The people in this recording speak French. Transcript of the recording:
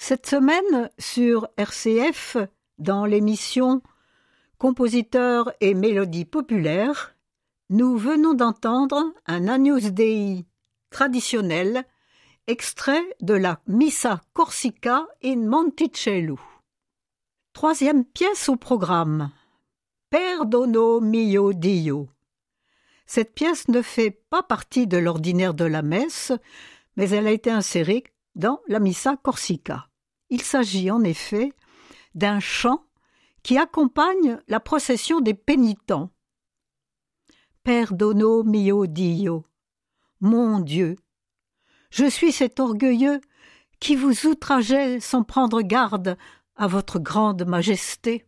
Cette semaine, sur RCF, dans l'émission Compositeurs et mélodies populaires, nous venons d'entendre un Agnus Dei traditionnel, extrait de la Missa Corsica in Monticello. Troisième pièce au programme, Perdono mio Dio. Cette pièce ne fait pas partie de l'ordinaire de la messe, mais elle a été insérée dans la Missa Corsica. Il s'agit en effet d'un chant qui accompagne la procession des pénitents. Perdono mio Dio, mon Dieu, je suis cet orgueilleux qui vous outrageait sans prendre garde à votre grande majesté.